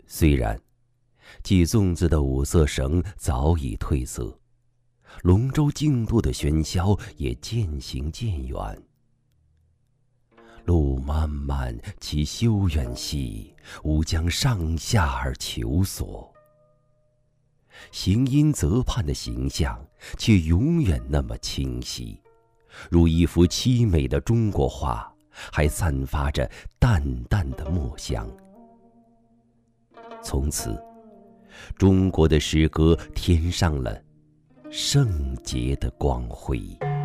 虽然系粽子的五色绳早已褪色，龙舟竞渡的喧嚣也渐行渐远。路漫漫其修远兮，吾将上下而求索。行阴则畔的形象却永远那么清晰，如一幅凄美的中国画，还散发着淡淡的墨香。从此，中国的诗歌添上了圣洁的光辉。